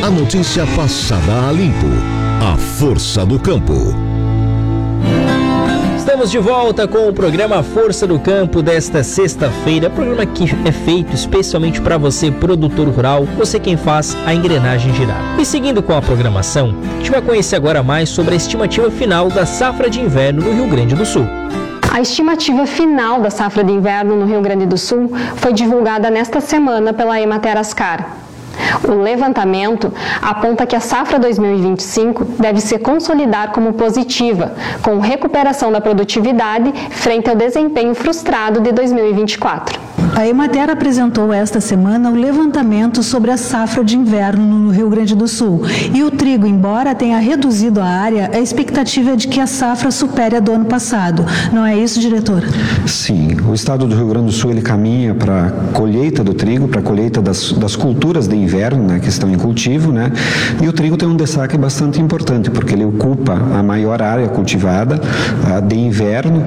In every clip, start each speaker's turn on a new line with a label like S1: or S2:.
S1: A notícia passada a limpo. A força do campo.
S2: Estamos de volta com o programa Força do Campo desta sexta-feira, programa que é feito especialmente para você, produtor rural, você quem faz a engrenagem girar. E seguindo com a programação, a gente vai conhecer agora mais sobre a estimativa final da safra de inverno no Rio Grande do Sul.
S3: A estimativa final da safra de inverno no Rio Grande do Sul foi divulgada nesta semana pela Emater Ascar. O levantamento aponta que a safra 2025 deve se consolidar como positiva, com recuperação da produtividade frente ao desempenho frustrado de 2024.
S4: A Emater apresentou esta semana o levantamento sobre a safra de inverno no Rio Grande do Sul. E o trigo, embora tenha reduzido a área, a expectativa é de que a safra supere a do ano passado. Não é isso, diretor?
S5: Sim, o estado do Rio Grande do Sul ele caminha para a colheita do trigo, para a colheita das culturas de inverno, né, que estão em cultivo, né? E o trigo tem um destaque bastante importante, porque ele ocupa a maior área cultivada de inverno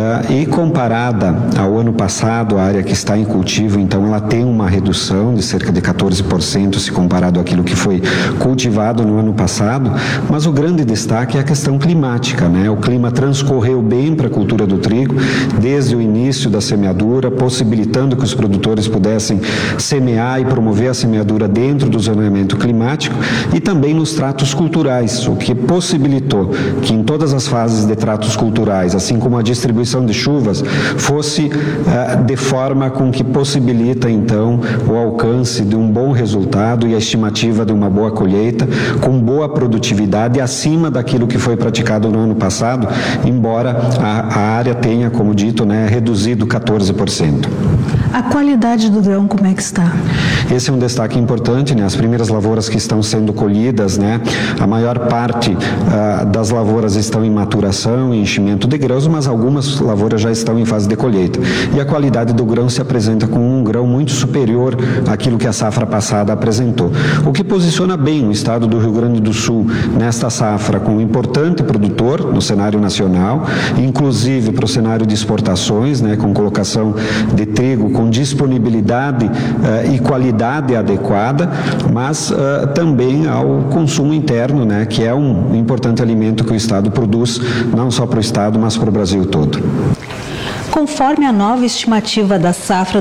S5: e comparada ao ano passado, a área que está em cultivo, então ela tem uma redução de cerca de 14% se comparado àquilo que foi cultivado no ano passado, mas o grande destaque é a questão climática, né? O clima transcorreu bem para a cultura do trigo, desde o início da semeadura, possibilitando que os produtores pudessem semear e promover a semeadura dentro do zoneamento climático e também nos tratos culturais, o que possibilitou que em todas as fases de tratos culturais, assim como a distribuição de chuvas, fosse de forma com que possibilita então o alcance de um bom resultado e a estimativa de uma boa colheita, com boa produtividade acima daquilo que foi praticado no ano passado, embora a área tenha, como dito, né, reduzido 14%.
S4: A qualidade do grão, como é que está?
S5: Esse é um destaque importante, né? As primeiras lavouras que estão sendo colhidas, né? A maior parte das lavouras estão em maturação e enchimento de grãos, mas algumas lavouras já estão em fase de colheita. E a qualidade do grão se apresenta como um grão muito superior àquilo que a safra passada apresentou. O que posiciona bem o estado do Rio Grande do Sul nesta safra como um importante produtor no cenário nacional, inclusive para o cenário de exportações, né? Com colocação de trigo com disponibilidade e qualidade adequada, mas também ao consumo interno, né, que é um importante alimento que o Estado produz, não só para o Estado, mas para o Brasil todo.
S4: Conforme a nova estimativa da safra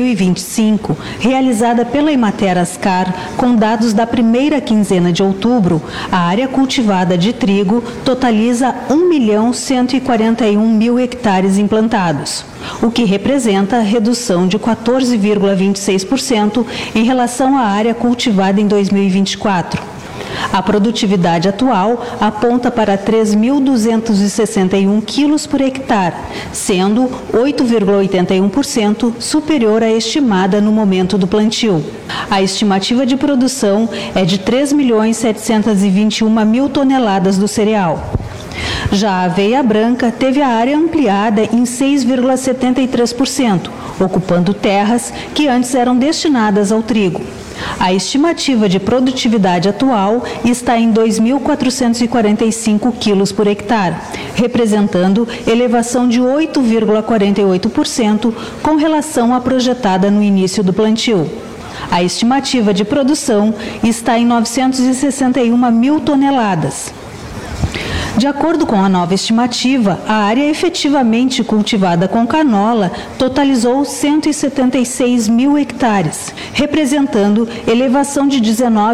S4: 2025, realizada pela Emater Ascar, com dados da primeira quinzena de outubro, a área cultivada de trigo totaliza 1.141.000 hectares implantados, o que representa redução de 14,26% em relação à área cultivada em 2024. A produtividade atual aponta para 3.261 quilos por hectare, sendo 8,81% superior à estimada no momento do plantio. A estimativa de produção é de 3.721.000 toneladas do cereal. Já a aveia branca teve a área ampliada em 6,73%, ocupando terras que antes eram destinadas ao trigo. A estimativa de produtividade atual está em 2.445 quilos por hectare, representando elevação de 8,48% com relação à projetada no início do plantio. A estimativa de produção está em 961.000 toneladas. De acordo com a nova estimativa, a área efetivamente cultivada com canola totalizou 176.000 hectares, representando elevação de